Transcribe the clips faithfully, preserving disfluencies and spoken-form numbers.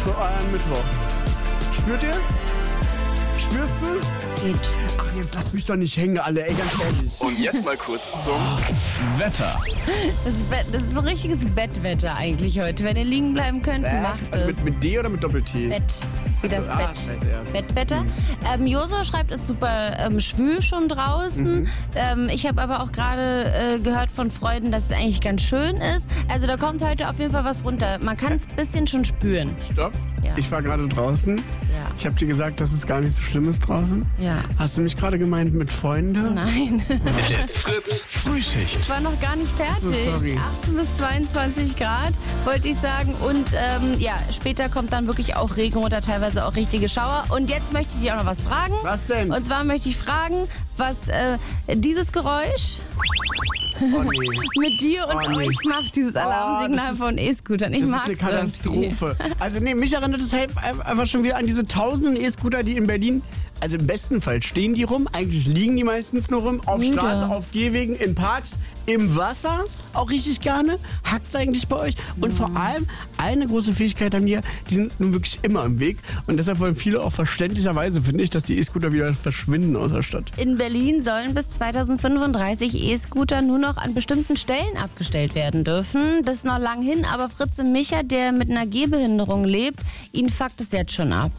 für euren Mittwoch. Spürt ihr es? Spürst du es? Geht. Ach, jetzt lasst mich doch nicht hängen, alle, ey, ganz ehrlich. Und jetzt mal kurz zum Wetter. Das ist, Bett, das ist so richtiges Bettwetter eigentlich heute. Wenn ihr liegen bleiben könnt, Äh, macht also es. mit, mit D oder mit Doppel-T? Bett. Wie das Ah, Bett. scheiße, ja. Bettwetter. Ähm, Joso schreibt, es ist super ähm, schwül schon draußen. Mhm. Ähm, ich habe aber auch gerade äh, gehört von Freunden, dass es eigentlich ganz schön ist. Also da kommt heute auf jeden Fall was runter. Man kann es ein bisschen schon spüren. Stopp. Ja. Ich war gerade draußen. Ja. Ich habe dir gesagt, dass es gar nicht so schlimm ist draußen. Ja. Hast du mich gerade gemeint mit Freunden? Nein. Jetzt Fritz Frühschicht. Ich war noch gar nicht fertig. So, sorry. achtzehn bis zweiundzwanzig Grad, wollte ich sagen. Und ähm, ja, später kommt dann wirklich auch Regen oder teilweise auch richtige Schauer. Und jetzt möchte ich dir auch noch was fragen. Was denn? Und zwar möchte ich fragen, was äh, dieses Geräusch Oh, nee. mit dir und Oh, nee. euch macht, dieses Alarmsignal das ist- von E-Scootern. Ich Das mag's ist eine irgendwie. Katastrophe. Also nee, mich erinnert es halt einfach schon wieder an diese tausenden E-Scooter, die in Berlin, also im besten Fall stehen die rum, eigentlich liegen die meistens nur rum, auf Wieder. Straße, auf Gehwegen, in Parks, im Wasser, auch richtig gerne. Hackt's eigentlich bei euch? Und vor allem, eine große Fähigkeit haben die, die sind nun wirklich immer im Weg. Und deshalb wollen viele auch verständlicherweise, finde ich, dass die E-Scooter wieder verschwinden aus der Stadt. In Berlin sollen bis zweitausendfünfunddreißig E-Scooter nur noch an bestimmten Stellen abgestellt werden dürfen. Das ist noch lang hin, aber Fritze Micha, der mit einer Gehbehinderung lebt, ihn fuckt es jetzt schon ab.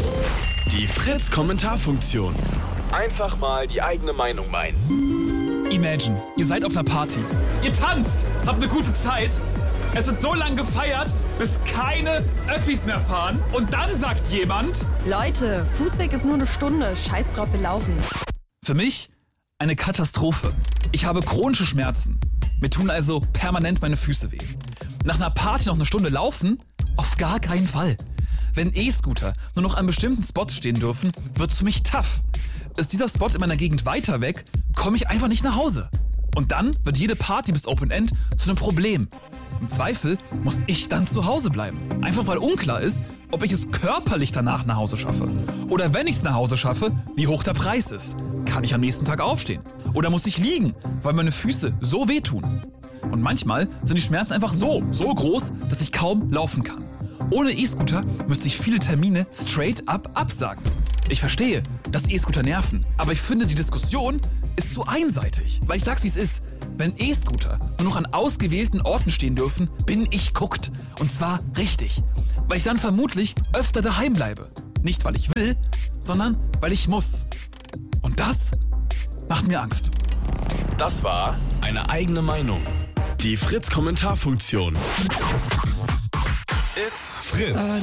Die Fritz-Kommentarfunktion. Einfach mal die eigene Meinung meinen. Imagine, ihr seid auf einer Party. Ihr tanzt, habt eine gute Zeit. Es wird so lange gefeiert, bis keine Öffis mehr fahren. Und dann sagt jemand... Leute, Fußweg ist nur eine Stunde. Scheiß drauf, wir laufen. Für mich eine Katastrophe. Ich habe chronische Schmerzen. Mir tun also permanent meine Füße weh. Nach einer Party noch eine Stunde laufen? Auf gar keinen Fall. Wenn E-Scooter nur noch an bestimmten Spots stehen dürfen, wird's für mich tough. Ist dieser Spot in meiner Gegend weiter weg, komme ich einfach nicht nach Hause. Und dann wird jede Party bis Open End zu einem Problem. Im Zweifel muss ich dann zu Hause bleiben. Einfach weil unklar ist, ob ich es körperlich danach nach Hause schaffe. Oder wenn ich es nach Hause schaffe, wie hoch der Preis ist. Kann ich am nächsten Tag aufstehen? Oder muss ich liegen, weil meine Füße so wehtun? Und manchmal sind die Schmerzen einfach so, so groß, dass ich kaum laufen kann. Ohne E-Scooter müsste ich viele Termine straight up absagen. Ich verstehe, dass E-Scooter nerven, aber ich finde, die Diskussion ist so einseitig. Weil ich sag's, wie es ist. Wenn E-Scooter nur noch an ausgewählten Orten stehen dürfen, bin ich guckt. Und zwar richtig. Weil ich dann vermutlich öfter daheim bleibe. Nicht, weil ich will, sondern weil ich muss. Und das macht mir Angst. Das war eine eigene Meinung. Die Fritz-Kommentarfunktion. It's Fritz.